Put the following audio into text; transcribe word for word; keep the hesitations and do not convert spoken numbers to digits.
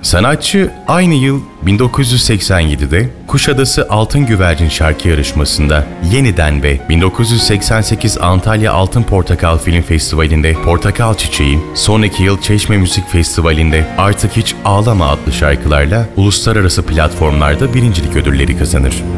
Sanatçı aynı yıl bin dokuz yüz seksen yedide Kuşadası Altın Güvercin şarkı yarışmasında yeniden ve bin dokuz yüz seksen sekiz Antalya Altın Portakal Film Festivali'nde Portakal Çiçeği, sonraki yıl Çeşme Müzik Festivali'nde Artık Hiç Ağlama adlı şarkılarla uluslararası platformlarda birincilik ödülleri kazanır.